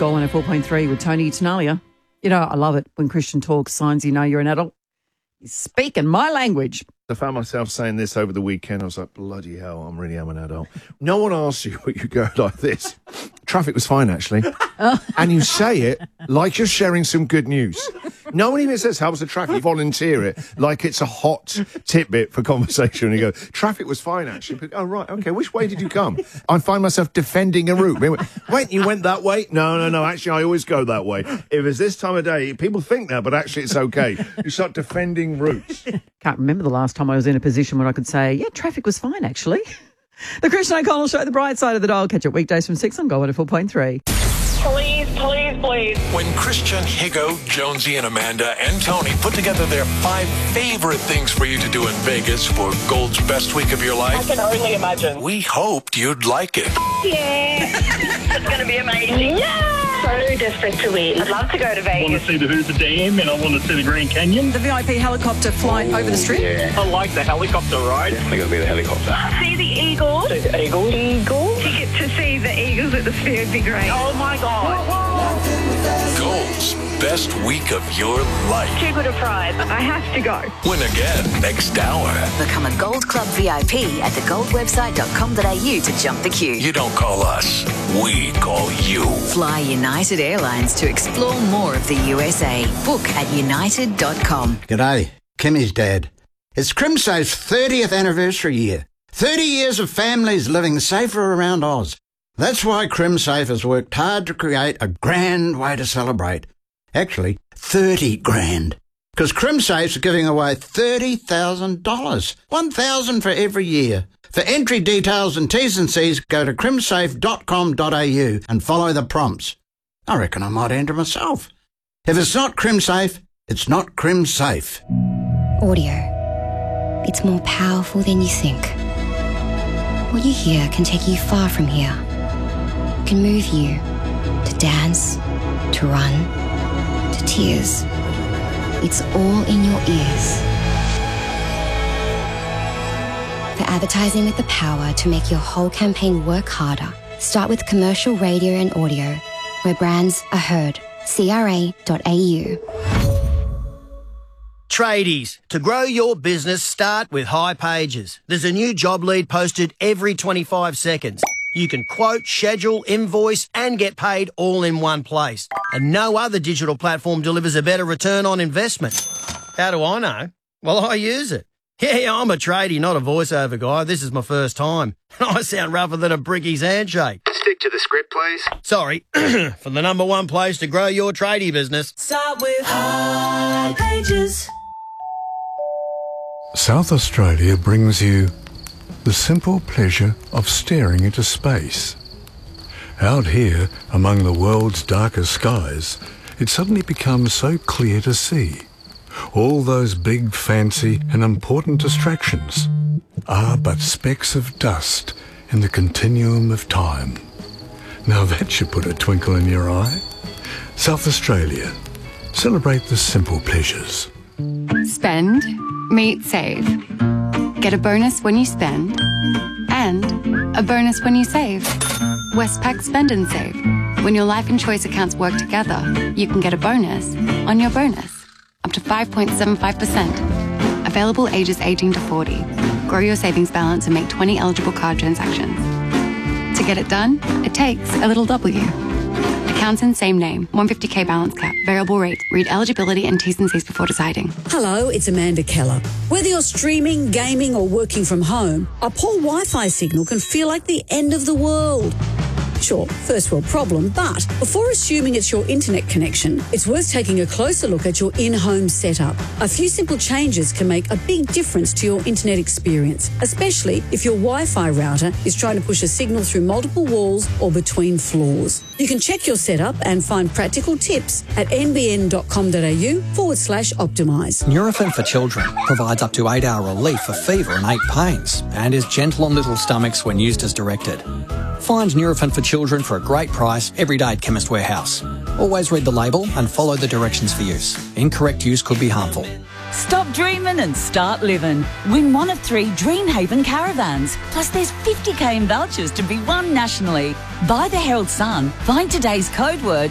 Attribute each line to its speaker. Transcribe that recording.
Speaker 1: Goal 104.3 with Tony Tanalia. You know, I love it when Christian talks, signs you know you're an adult. He's speaking my language.
Speaker 2: I found myself saying this over the weekend. I was like, bloody hell, I really am an adult. No one asks you, but you go like this. Traffic was fine, actually. And you say it like you're sharing some good news. No one even says, how was the traffic? You volunteer it like it's a hot tidbit for conversation. And you go, traffic was fine, actually. But, oh, right, okay, which way did you come? I find myself defending a route. Wait, you went that way? No, actually, I always go that way. If it's this time of day, people think that, but actually it's okay. You start defending routes.
Speaker 1: Can't remember the last time I was in a position where I could say, yeah, traffic was fine, actually. The Christian O'Connell Show, the bright side of the dial. Catch it weekdays from 6 on Goal 104.3.
Speaker 3: Please.
Speaker 4: When Christian, Higo, Jonesy, and Amanda and Tony put together their 5 favorite things for you to do in Vegas for Gold's best week of your life,
Speaker 3: I can only imagine.
Speaker 4: we hoped you'd like it.
Speaker 3: Yeah. It's going to be amazing. Yeah. So desperate to win. I'd love to go to
Speaker 5: I want
Speaker 3: Vegas.
Speaker 5: to see the Hoover Dam and I want to see the Grand Canyon.
Speaker 1: The VIP helicopter flight over the strip.
Speaker 5: Yeah. I like the helicopter ride.
Speaker 6: Definitely going to be the helicopter.
Speaker 3: See the Eagles.
Speaker 5: See the Eagles.
Speaker 3: Eagles. To get to see the Eagles at the Sphere would be great. Oh my God.
Speaker 4: Gold's best week of your life.
Speaker 3: Too good a prize. I have to go.
Speaker 4: Win again next hour.
Speaker 7: Become a Gold Club VIP at thegoldwebsite.com.au to jump the queue.
Speaker 4: You don't call us, we call you.
Speaker 7: Fly United Airlines to explore more of the USA. Book at united.com.
Speaker 8: G'day, Kimmy's dad. It's CrimSafe's 30th anniversary year. 30 years of families living safer around Oz. That's why CrimSafe has worked hard to create a grand way to celebrate. Actually, 30 grand. Because CrimSafe's giving away $30,000. $1,000 for every year. For entry details and T's and C's, go to crimsafe.com.au and follow the prompts. I reckon I might enter myself. If it's not CrimSafe, it's not CrimSafe.
Speaker 9: Audio. It's more powerful than you think. What you hear can take you far from here. It can move you to dance, to run, to tears. It's all in your ears. For advertising with the power to make your whole campaign work harder, start with commercial radio and audio, where brands are heard. CRA.au.
Speaker 10: Tradies, to grow your business, start with High Pages. There's a new job lead posted every 25 seconds. You can quote, schedule, invoice, and get paid all in one place. And no other digital platform delivers a better return on investment. How do I know? Well, I use it. Yeah, I'm a tradie, not a voiceover guy. This is my first time. I sound rougher than a bricky's handshake.
Speaker 6: Stick to the script, please.
Speaker 10: Sorry, for the number one place to grow your tradie business.
Speaker 11: Start with High Pages.
Speaker 12: South Australia brings you the simple pleasure of staring into space. Out here, among the world's darkest skies, it suddenly becomes so clear to see. All those big, fancy and important distractions are but specks of dust in the continuum of time. Now that should put a twinkle in your eye. South Australia. Celebrate the simple pleasures.
Speaker 13: Spend, meet, save. Get a bonus when you spend and a bonus when you save. Westpac Spend and Save. When your life and choice accounts work together, you can get a bonus on your bonus. Up to 5.75%. Available ages 18 to 40. Grow your savings balance and make 20 eligible card transactions. To get it done, it takes a little W. Accounts in same name. 150k balance cap. Variable rate. Read eligibility and T's and C's before deciding.
Speaker 14: Hello, it's Amanda Keller. Whether you're streaming, gaming or working from home, a poor Wi-Fi signal can feel like the end of the world. Sure, first world problem, but before assuming it's your internet connection, it's worth taking a closer look at your in-home setup. A few simple changes can make a big difference to your internet experience, especially if your Wi-Fi router is trying to push a signal through multiple walls or between floors. You can check your setup and find practical tips at nbn.com.au/optimise.
Speaker 15: Nurofen for Children provides up to 8-hour relief for fever and ache pains and is gentle on little stomachs when used as directed. Find Nurofen for Children for a great price every day at Chemist Warehouse. Always read the label and follow the directions for use. Incorrect use could be harmful.
Speaker 16: Stop dreaming and start living. Win one of 3 Dreamhaven caravans. Plus there's 50k in vouchers to be won nationally. Buy the Herald Sun. Find today's code word